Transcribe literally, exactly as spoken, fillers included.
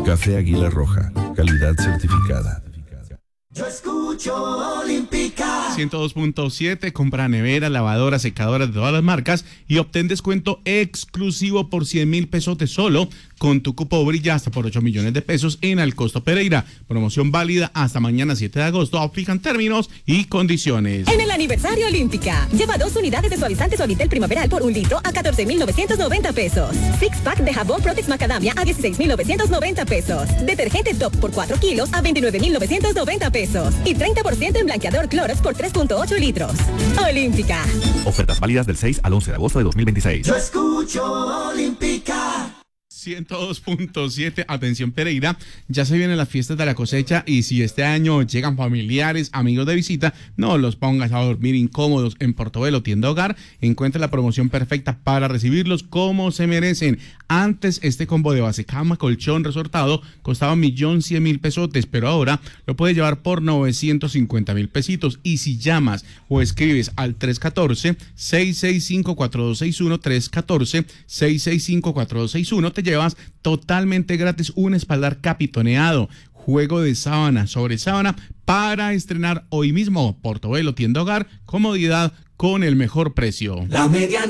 Café Águila Roja, calidad certificada. Yo escucho Olímpica. ciento dos punto siete, compra nevera, lavadora, secadora de todas las marcas y obtén descuento exclusivo por cien mil pesotes solo con tu cupo brilla hasta por ocho millones de pesos en Alcosto Pereira. Promoción válida hasta mañana siete de agosto. Aplican términos y condiciones. En el aniversario Olímpica, lleva dos unidades de suavizante Suavitel primaveral por un litro a catorce mil novecientos noventa pesos. Six pack de jabón Protex Macadamia a dieciséis mil novecientos noventa pesos. Detergente Top por cuatro kilos a veintinueve mil novecientos noventa pesos. Y treinta por ciento en blanqueador Clorox por tres punto ocho litros. Olímpica. Ofertas válidas del seis al once de agosto de dos mil veintiséis. Yo escucho Olímpica. ciento dos punto siete, atención Pereira, ya se vienen las fiestas de la cosecha y si este año llegan familiares, amigos de visita, no los pongas a dormir incómodos en Portobelo Tienda Hogar. Encuentra la promoción perfecta para recibirlos como se merecen. Antes este combo de base cama, colchón resortado costaba un millón cien mil pesotes, pero ahora lo puedes llevar por novecientos cincuenta mil pesitos. Y si llamas o escribes al tres uno cuatro, seis seis cinco, cuatro dos seis uno, tres uno cuatro, seis seis cinco, cuatro dos seis uno, te llevas totalmente gratis un espaldar capitoneado, juego de sábana sobre sábana para estrenar hoy mismo. Portobelo Tienda Hogar, comodidad con el mejor precio. La medianoche.